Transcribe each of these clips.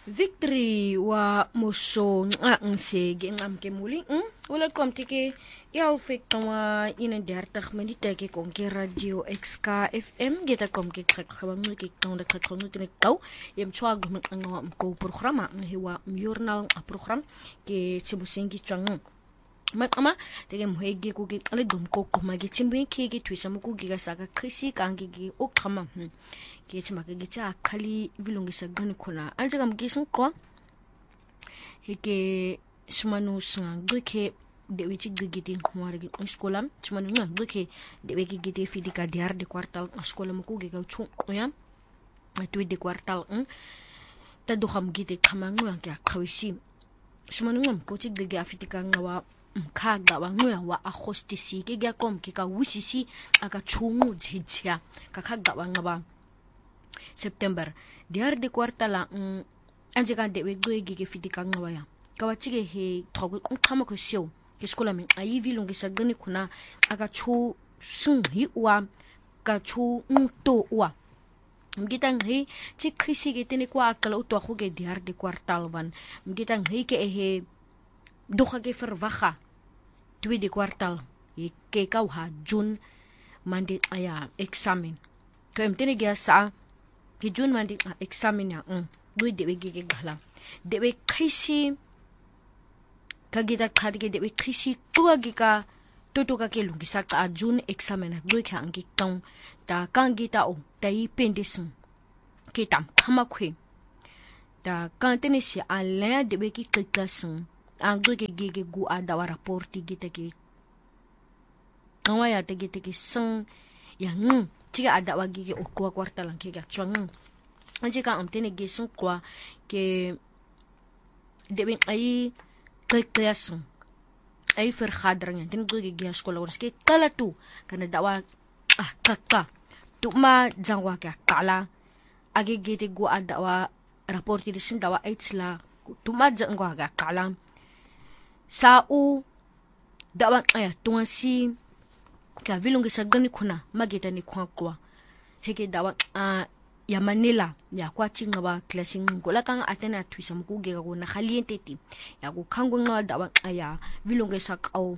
Victory wa moso ngse ngamke muli wala komtike yaw fekwa 31 minute ke konke radio XK FM geta komke khakhabang ke tonda khakhonu tene taw yemchwa gumqanga mko programa hewa journal program ke chibusengi chang Makama tege muhege kuge ale dum ko kuma ge chimbe ke ge twisa mu kuge ga saka khisi kange ge okama ke chima ke ge cha khali vilungisa gani khona anje kam ge sun ko heke sumanu sang duke de wichi ge tin khware ge skola sumanu nga duke de we ge te fidika diar de kwartal skola mu kuge ga chu ya tu de kwartal ta do kham ge te khama ngwa ke khawisi sumanu ngam ko chi ge afitika ngawa mkhaga wangwe wa hostesi ke ga kom ke ka wisisi aka chungu jijia ka khaga wangaba September diar de kwartala anje kan de we goegi ke fitika ngawaya ka wachige he thogo khama ko show ke skola min ayi vilungi sagani kuna aka chu sung hi wa ka chu to wa mgitang he chi khisi ke tene kwa akala utwa khoge diar de kwartal van mgitang he ke he duha ke verwaga tweede kwartal ke kauha June mandi aya examen kem tene gya sa ke June mandi examen ya dui de ge gala de we khisi kagita khadige de we khisi tuwa gi ka toto ka ke lungi sa ka June examen dui kha angi tong ta kangita o tai pendisun ke tam khama khwe ta kan tene si ala de we ki klasun ang duke gege gu ada wa raporti gita ke kawaya te gita ke seng ya chiga ada wa gege o kwa kwarta lang ke ga chwang anje ka amtene ge sung kwa ke debe ai klassen ai vergaderingen ten duke ge skola wars ke kala tu kana dawa kaka tu ma jangwa ka kala age gete gu ada wa raporti de sin dawa aitsla tu ma jangwa ga kala Sao dawa aya tuansi ka vilungi sagani kuna mageta ni kwa heke dawa ya Manila ya kwa chinga ba klasing gola kang atena twisa mkuge ko na khaliente ti ya ku khango nga dawa aya vilungi sakau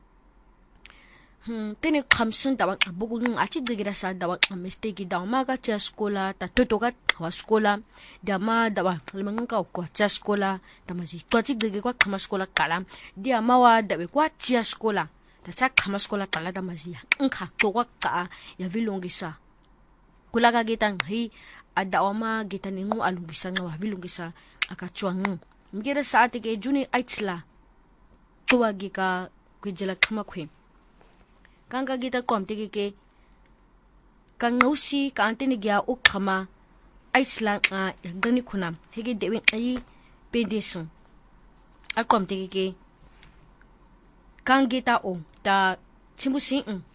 tene khamsun dawa bugu achi digira sa dawa mistake dawa maga cha skola ta totoga wa skola dama dawa lemang ka ko cha skola tamaji to chi dige kwa khama skola kala dia mawa dawe kwa cha skola ta cha khama skola kala damaji nkha to kwa ka ya vilongisa kulaga gitang hi adawa ma gitani ngu alungisa nga vilongisa akachwang mgira sa atike juni aitsla tuwa gika kujela khama khwe kanga gita komte ke kangausi ka antene gya ukhama aisla gani khuna hege dewe ai pedesun akomte ke kangeta o ta chimbusi